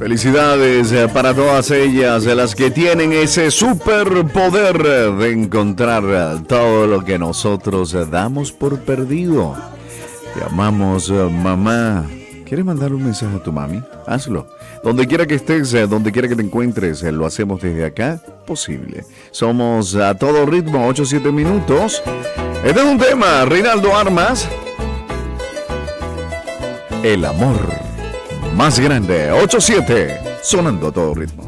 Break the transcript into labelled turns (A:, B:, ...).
A: Felicidades para todas ellas, las que tienen ese superpoder de encontrar todo lo que nosotros damos por perdido. Te amamos, mamá. ¿Quieres mandar un mensaje a tu mami? Hazlo. Donde quiera que estés, donde quiera que te encuentres, lo hacemos desde acá, posible. Somos a todo ritmo, 8-7 minutos. Este es un tema, Reinaldo Armas. El amor más grande, 8-7, sonando a todo ritmo.